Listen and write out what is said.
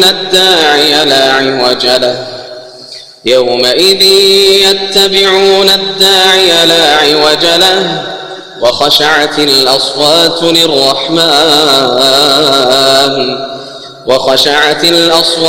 الداعي لا عوج له يومئذ يتبعون الداعي لا عوج له وخشعت الأصوات للرحمن